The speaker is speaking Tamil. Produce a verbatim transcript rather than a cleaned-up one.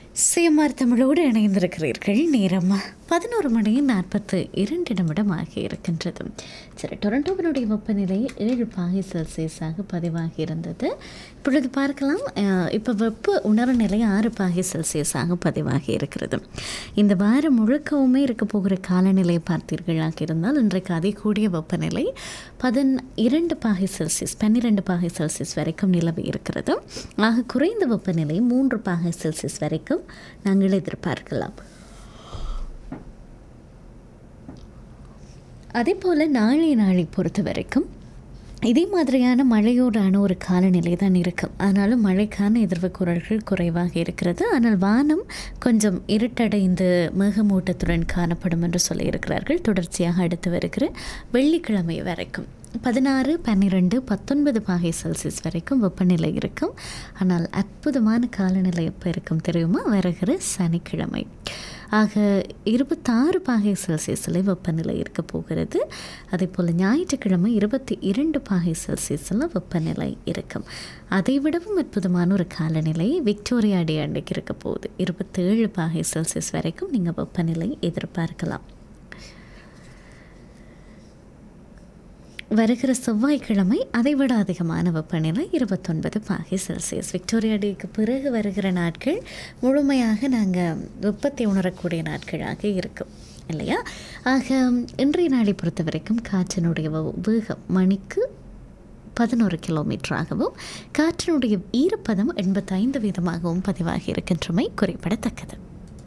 சிஎம்ஆர் தமிழோடு இணைந்திருக்கிறீர்கள். நேரம் பதினோரு மணி நாற்பத்து இரண்டு நிமிடம் ஆகி இருக்கின்றது. சரி, டொரண்டோவினுடைய வெப்பநிலை ஏழு பாகை செல்சியஸாக பதிவாகி இருந்தது. இப்பொழுது பார்க்கலாம், இப்போ வெப்ப உணர்வு நிலை ஆறு பாகை செல்சியஸாக பதிவாகி இருக்கிறது. இந்த வாரம் முழுக்கவுமே இருக்க போகிற காலநிலை பார்த்தீர்களாக இருந்தால் இன்றைக்கு அதிகூடிய வெப்பநிலை பதின் இரண்டு பாகை செல்சியஸ் பன்னிரெண்டு பாகை செல்சியஸ் வரைக்கும் நிலவி இருக்கிறது. ஆக குறைந்த வெப்பநிலை மூன்று பாகை செல்சியஸ் வரைக்கும் நாங்கள் எதிர்பார்க்கலாம். அதே போல் நாளை நாளை பொறுத்த வரைக்கும் இதே மாதிரியான மழையோடான ஒரு காலநிலை தான் இருக்கும். ஆனாலும் மழைக்கான எதிர்வு குரல்கள் குறைவாக இருக்கிறது. ஆனால் வானம் கொஞ்சம் இருட்டடைந்து மேகமூட்டத்துடன் காணப்படும் என்று சொல்லியிருக்கிறார்கள். தொடர்ச்சியாக அடுத்து வருகிற வெள்ளிக்கிழமை வரைக்கும் பதினாறு பன்னிரெண்டு பத்தொன்பது பாகை செல்சியஸ் வரைக்கும் வெப்பநிலை இருக்கும். ஆனால் அற்புதமான காலநிலை எப்போ இருக்கும் தெரியுமா? வருகிற சனிக்கிழமை. ஆக இருபத்தாறு பாகை செல்சியஸில் வெப்பநிலை இருக்க போகிறது. அதே போல் ஞாயிற்றுக்கிழமை இருபத்தி இரண்டு பாகை செல்சியஸில் வெப்பநிலை இருக்கும். அதை விடவும் அற்புதமான ஒரு காலநிலை விக்டோரியா டே அன்றைக்கு இருக்க போகுது. இருபத்தேழு பாகை செல்சியஸ் வரைக்கும் நீங்கள் வெப்பநிலை எதிர்பார்க்கலாம். வருகிற செவ்வாய்க்கிழமை அதைவிட அதிகமான வெப்பநிலை இருபத்தொன்பது பாகை செல்சியஸ். விக்டோரியா டேக்கு பிறகு வருகிற நாட்கள் முழுமையாக நாங்கள் வெப்பத்தை உணரக்கூடிய நாட்களாக இருக்கும் இல்லையா? ஆக இன்றைய நாளை பொறுத்த வரைக்கும் காற்றினுடைய வேகம் மணிக்கு பதினோரு கிலோமீட்டராகவும் காற்றினுடைய ஈரப்பதம் எண்பத்தைந்து வீதமாகவும் பதிவாகி இருக்கின்றமை குறிப்பிடத்தக்கது.